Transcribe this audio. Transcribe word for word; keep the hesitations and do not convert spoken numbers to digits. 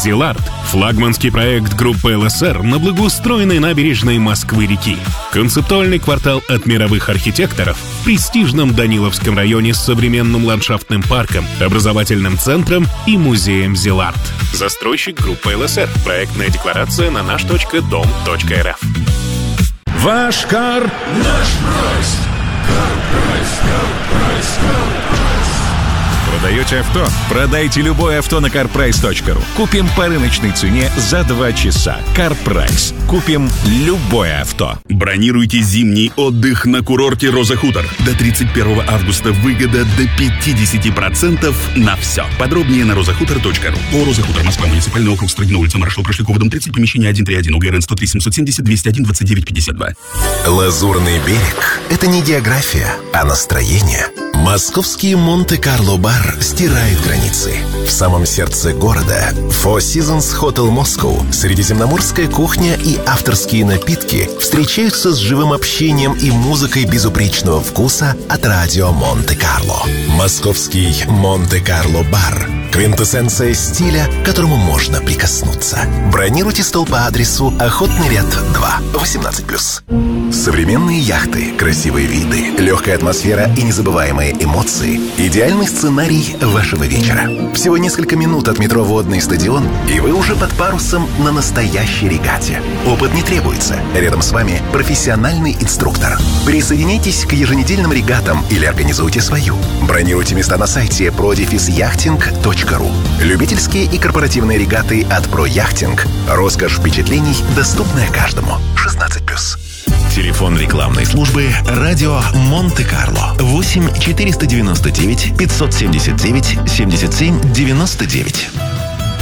Зиларт – флагманский проект группы эл эс эр на благоустроенной набережной Москвы-реки. Концептуальный квартал от мировых архитекторов в престижном Даниловском районе с современным ландшафтным парком, образовательным центром и музеем Зиларт. Застройщик группы эл эс эр. Проектная декларация на наш точка дом точка эр эф. Ваш кар... Наш прайс. Кар прайс, кар прайс, кар прайс. Продаете авто? Продайте любое авто на кар прайс точка ру. Купим по рыночной цене за два часа. CarPrice. Купим любое авто. Бронируйте зимний отдых на курорте Роза Хутор. До тридцать первого августа выгода до пятьдесят процентов на все. Подробнее на роза хутор точка ру. О, Роза Хутор, Москва, муниципальный округ, Строгино, улица Маршала Прошлякова, дом тридцать, помещение сто тридцать один, УГРН сто три семьсот семьдесят двести один двадцать девять пятьдесят два. Лазурный берег – это не география, а настроение. Московский Монте-Карло-бар стирает границы. В самом сердце города Four Seasons Hotel Moscow средиземноморская кухня и авторские напитки встречаются с живым общением и музыкой безупречного вкуса от радио Монте-Карло. Московский Монте-Карло-бар – квинтэссенция стиля, к которому можно прикоснуться. Бронируйте стол по адресу Охотный ряд два, восемнадцать плюс. Современные яхты, красивые виды, легкая атмосфера и незабываемые эмоции – идеальный сценарий вашего вечера. Всего несколько минут от метро «Водный стадион», и вы уже под парусом на настоящей регате. Опыт не требуется. Рядом с вами профессиональный инструктор. Присоединяйтесь к еженедельным регатам или организуйте свою. Бронируйте места на сайте про дефис яхтинг точка ру. Любительские и корпоративные регаты от Про Яхтинг. Роскошь впечатлений, доступная каждому. шестнадцать плюс. Телефон рекламной службы «Радио Монте-Карло» восемь четыреста девяносто девять пятьсот семьдесят девять семьдесят семь девяносто девять.